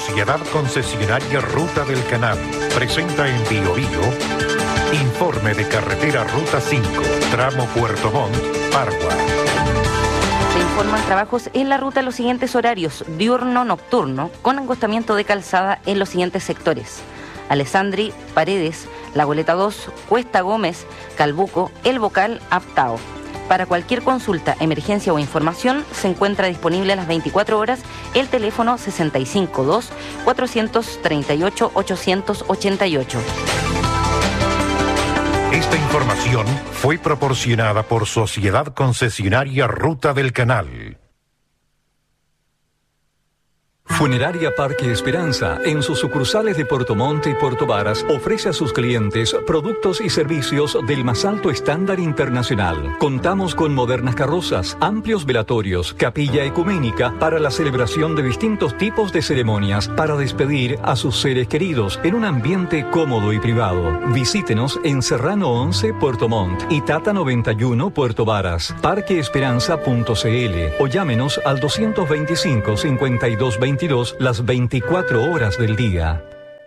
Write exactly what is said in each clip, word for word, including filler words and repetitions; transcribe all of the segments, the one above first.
Sociedad Concesionaria Ruta del Canal presenta en Bio Bio informe de carretera Ruta cinco, tramo Puerto Montt, Pargua. Se informan trabajos en la ruta en los siguientes horarios: diurno-nocturno, con angostamiento de calzada en los siguientes sectores: Alessandri, Paredes, La Goleta dos, Cuesta Gómez, Calbuco, El Bocal, Aptao. Para cualquier consulta, emergencia o información, se encuentra disponible a las veinticuatro horas el teléfono sesenta y cinco dos, cuatrocientos treinta y ocho, ochocientos ochenta y ocho. Esta información fue proporcionada por Sociedad Concesionaria Ruta del Canal. Funeraria Parque Esperanza, en sus sucursales de Puerto Montt y Puerto Varas, ofrece a sus clientes productos y servicios del más alto estándar internacional. Contamos con modernas carrozas, amplios velatorios, capilla ecuménica para la celebración de distintos tipos de ceremonias para despedir a sus seres queridos en un ambiente cómodo y privado. Visítenos en Serrano once, Puerto Montt y Tata noventa y uno, Puerto Varas, parque esperanza punto c l o llámenos al doscientos veinticinco, cincuenta y dos veintidós las veinticuatro horas del día.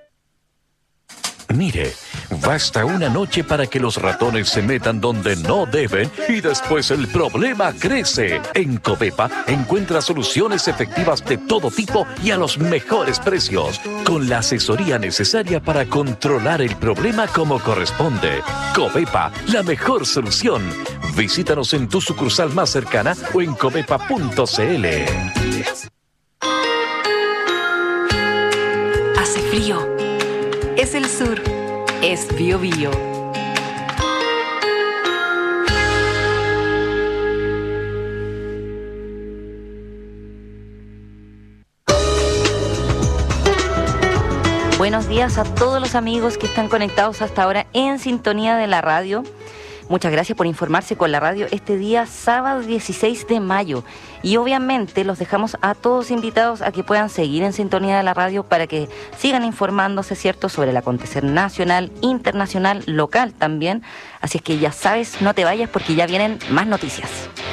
Mire, basta una noche para que los ratones se metan donde no deben y después el problema crece. En Covepa encuentra soluciones efectivas de todo tipo y a los mejores precios, con la asesoría necesaria para controlar el problema como corresponde. Covepa, la mejor solución. Visítanos en tu sucursal más cercana o en covepa punto c l. Hace frío. Es el sur. Es Bio Bio. Buenos días a todos los amigos que están conectados hasta ahora en sintonía de la radio. Muchas gracias por informarse con la radio este día sábado dieciséis de mayo. Y obviamente los dejamos a todos invitados a que puedan seguir en sintonía de la radio para que sigan informándose, ¿cierto?, sobre el acontecer nacional, internacional, local también. Así es que ya sabes, no te vayas porque ya vienen más noticias.